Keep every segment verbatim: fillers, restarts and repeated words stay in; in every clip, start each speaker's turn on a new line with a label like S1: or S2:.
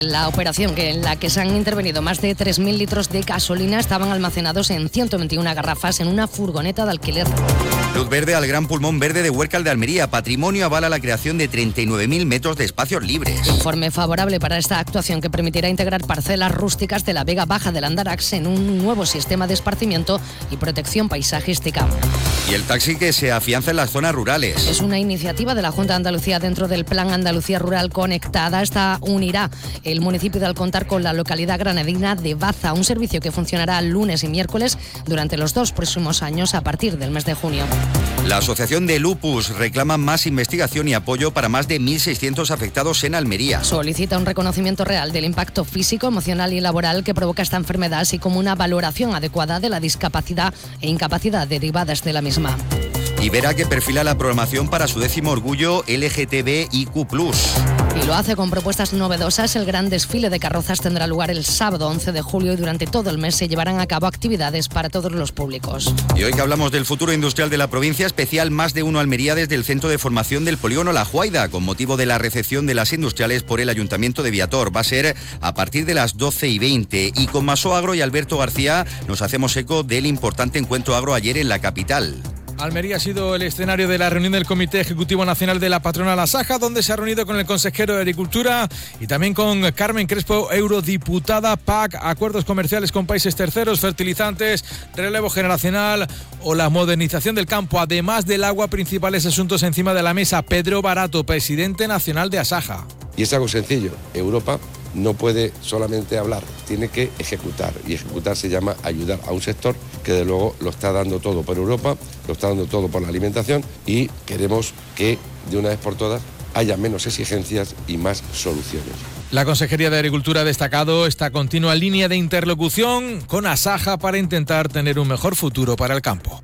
S1: La operación que en la que se han intervenido más de tres mil litros de gasolina estaban almacenados en ciento veintiuna garrafas en una furgoneta de alquiler.
S2: Luz verde al Gran Pulmón Verde de Huércal de Almería. Patrimonio avala la creación de treinta y nueve mil metros de espacios libres.
S1: Informe favorable para esta actuación que permitirá integrar parcelas rústicas de la Vega Baja del Andarax en un nuevo sistema de esparcimiento y protección paisajística.
S2: Y el taxi que se afianza en las zonas rurales.
S1: Es una iniciativa de la Junta de Andalucía dentro del Plan Andalucía Rural Conectada. Esta unirá el municipio de Alcontar con la localidad granadina de Baza, un servicio que funcionará lunes y miércoles durante los dos próximos años a partir del mes de junio.
S2: La Asociación de Lupus reclama más investigación y apoyo para más de mil seiscientos afectados en Almería.
S1: Solicita un reconocimiento real del impacto físico, emocional y laboral que provoca esta enfermedad, así como una valoración adecuada de la discapacidad e incapacidad derivadas de la misma.
S2: Ibera que perfila la programación para su décimo orgullo L G T B I Q plus.
S1: Y lo hace con propuestas novedosas. El gran desfile de carrozas tendrá lugar el sábado once de julio y durante todo el mes se llevarán a cabo actividades para todos los públicos.
S2: Y hoy que hablamos del futuro industrial de la provincia, especial Más de Uno Almería desde el Centro de Formación del Polígono La Juaida, con motivo de la recepción de las industriales por el Ayuntamiento de Viator. Va a ser a partir de las doce y veinte. Y con Maso Agro y Alberto García nos hacemos eco del importante encuentro agro ayer en la capital.
S3: Almería ha sido el escenario de la reunión del Comité Ejecutivo Nacional de la Patronal Asaja, donde se ha reunido con el consejero de Agricultura y también con Carmen Crespo, eurodiputada. P A C, acuerdos comerciales con países terceros, fertilizantes, relevo generacional o la modernización del campo, además del agua, principales asuntos encima de la mesa. Pedro Barato, presidente nacional de Asaja.
S4: Y es algo sencillo. Europa no puede solamente hablar, tiene que ejecutar. Y ejecutar se llama ayudar a un sector que de luego lo está dando todo por Europa, lo está dando todo por la alimentación y queremos que de una vez por todas haya menos exigencias y más soluciones.
S3: La Consejería de Agricultura ha destacado esta continua línea de interlocución con Asaja para intentar tener un mejor futuro para el campo.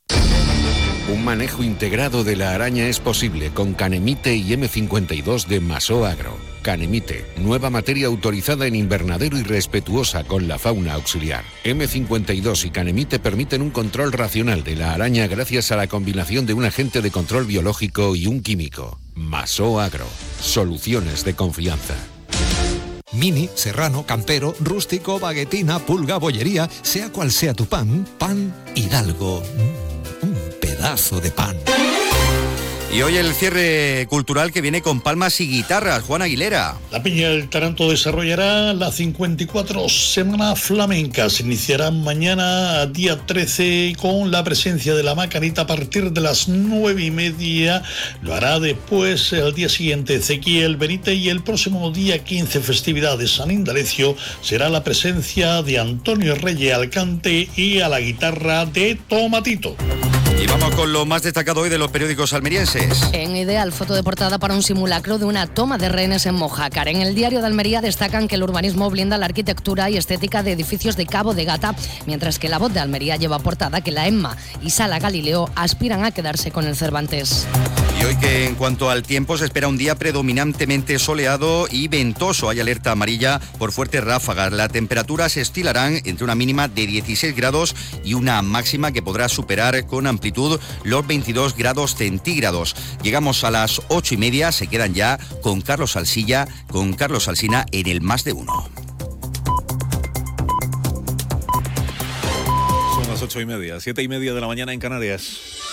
S5: Un manejo integrado de la araña es posible con Canemite y eme cincuenta y dos de Maso Agro. Canemite, nueva materia autorizada en invernadero y respetuosa con la fauna auxiliar. eme cincuenta y dos y Canemite permiten un control racional de la araña gracias a la combinación de un agente de control biológico y un químico. Maso Agro, soluciones de confianza.
S6: Mini, serrano, campero, rústico, baguetina, pulga, bollería, sea cual sea tu pan, Pan Hidalgo. Mm, un pedazo de pan.
S2: Y hoy el cierre cultural que viene con palmas y guitarras. Juan Aguilera.
S7: La Peña del Taranto desarrollará la cincuenta y cuatro Semana Flamenca. Se iniciará mañana, día trece, con la presencia de la Macanita a partir de las nueve y media. Lo hará después, el día siguiente, Ezequiel Benítez, y el próximo día quince, festividad de San Indalecio, será la presencia de Antonio Reyes al cante y a la guitarra de Tomatito.
S2: Y vamos con lo más destacado hoy de los periódicos almerienses.
S1: En Ideal, foto de portada para un simulacro de una toma de rehenes en Mojácar. En el Diario de Almería destacan que el urbanismo blinda la arquitectura y estética de edificios de Cabo de Gata, mientras que La Voz de Almería lleva portada que la EMMA y Sala Galileo aspiran a quedarse con el Cervantes.
S2: Y hoy que en cuanto al tiempo se espera un día predominantemente soleado y ventoso. Hay alerta amarilla por fuertes ráfagas. Las temperaturas se estilarán entre una mínima de dieciséis grados y una máxima que podrá superar con amplitud los veintidós grados centígrados. Llegamos a las ocho y media, se quedan ya con Carlos Alsilla, con Carlos Alsina en el Más de Uno.
S8: Son las ocho y media, siete y media de la mañana en Canarias.